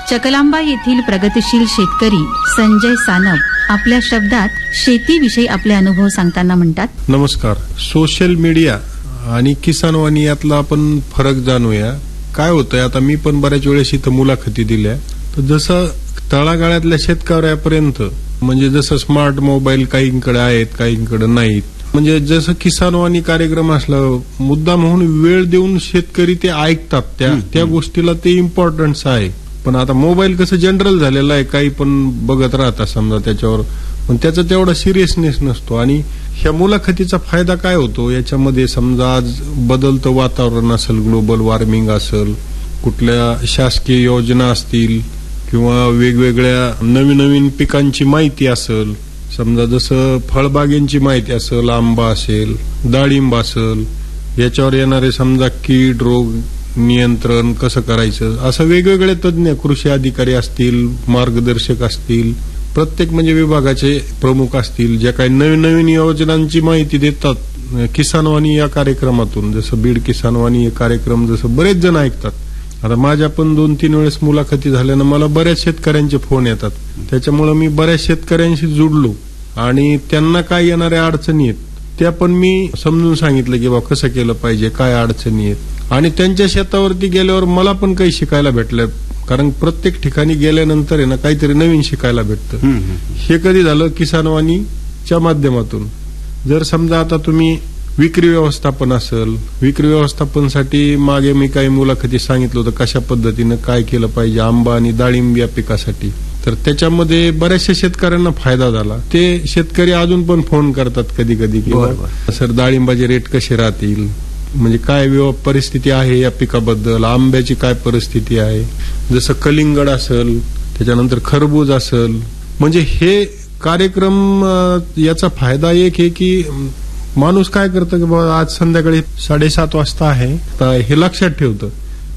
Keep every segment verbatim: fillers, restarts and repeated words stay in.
चकलांबा येथील प्रगतिशील शेतकरी संजय सानप आपल्या शब्दात शेतीविषयी आपले अनुभव सांगताना म्हणतात. नमस्कार. सोशल मीडिया आणि किसानवाणी यातला आपण फरक जाणूया. काय होतंय, आता मी पण बऱ्याच वेळेस इथं मुलाखती दिल्या, तर जसं तळागाळातल्या शेतकऱ्यापर्यंत म्हणजे जसं स्मार्ट मोबाईल काहींकडे आहेत काहींकडे नाहीत, म्हणजे जसं किसानवाणी कार्यक्रम असला मुद्दा म्हणून वेळ देऊन शेतकरी ते ऐकतात, त्या त्या गोष्टीला ते इम्पॉर्टन्स आहे. पण आता मोबाईल कसं जनरल झालेला आहे, काही पण बघत राहतात समजा त्याच्यावर, पण त्याचा तेवढा सिरियसनेस नसतो. आणि ह्या मुलाखतीचा फायदा काय होतो याच्यामध्ये, समजा आज बदलतं वातावरण असेल, ग्लोबल वॉर्मिंग असेल, कुठल्या शासकीय योजना असतील किंवा वेगवेगळ्या नवीन नवीन पिकांची माहिती असेल, समजा जसं फळबागेंची माहिती असेल, आंबा असेल, डाळिंब असेल, याच्यावर येणारे समजा कीड रोग नियंत्रण कसं करायचं, असं वेगवेगळे तज्ज्ञ कृषी अधिकारी असतील, मार्गदर्शक असतील, प्रत्येक म्हणजे विभागाचे प्रमुख असतील, ज्या काही नवीन नवीन योजनांची माहिती देतात किसानवाणी या कार्यक्रमातून. जसं बीड किसानवाणी हे कार्यक्रम जसं बरेच जण ऐकतात. आता माझ्या पण दोन तीन वेळेस मुलाखती झाल्यानं मला बऱ्याच शेतकऱ्यांचे फोन येतात, त्याच्यामुळे मी बऱ्याच शेतकऱ्यांशी जुडलो आणि त्यांना काय येणाऱ्या अडचणी आहेत त्या पण मी समजून सांगितलं की बाबा कसं केलं पाहिजे, काय अडचणी आहेत. आणि त्यांच्या शेतावरती गेल्यावर मला पण काही शिकायला भेटलं, कारण प्रत्येक ठिकाणी गेल्यानंतर आहे ना काहीतरी नवीन शिकायला भेटतं. हे कधी झालं, किसानवाणीच्या माध्यमातून. जर समजा आता तुम्ही विक्री व्यवस्थापन असेल, विक्री व्यवस्थापनसाठी मागे मी काही मुलाखती सांगितलं होतं कशा पद्धतीनं काय केलं पाहिजे आंबा आणि डाळिंब या पिकासाठी, तर त्याच्यामध्ये बऱ्याचशा शेतकऱ्यांना फायदा झाला. ते शेतकरी अजून पण फोन करतात कधी कधी की सर डाळिंबाचे रेट कसे राहतील, म्हणजे काय परिस्थिती आहे या पिकाबद्दल, आंब्याची काय परिस्थिती आहे, जसं कलिंगड असेल, त्याच्यानंतर खरबूज असेल. म्हणजे हे कार्यक्रम याचा फायदा एक आहे की माणूस काय करतं की बाबा आज संध्याकाळी साडेसात वाजता आहे, तर हे लक्षात ठेवतं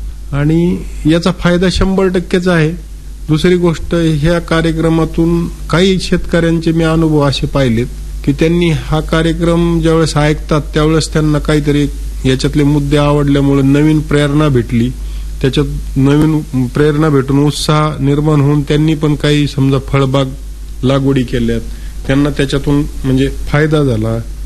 आणि याचा फायदा शंभर टक्केच आहे. दुसरी गोष्ट, ह्या कार्यक्रमातून काही शेतकऱ्यांचे मी अनुभव असे पाहिलेत की त्यांनी हा कार्यक्रम ज्यावेळेस ऐकतात त्यावेळेस त्यांना काहीतरी याच्यातले मुद्दे आवडल्यामुळे नवीन प्रेरणा भेटली, त्याच्यात नवीन प्रेरणा भेटून उत्साह निर्माण होऊन त्यांनी पण काही समजा फळबाग लागवडी केल्यात, त्यांना त्याच्यातून म्हणजे फायदा झाला.